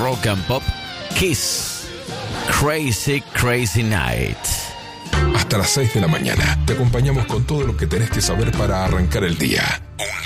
rock and pop, Kiss, Crazy Crazy Night. Hasta las 6 de la mañana te acompañamos con todo lo que tenés que saber para arrancar el día. Un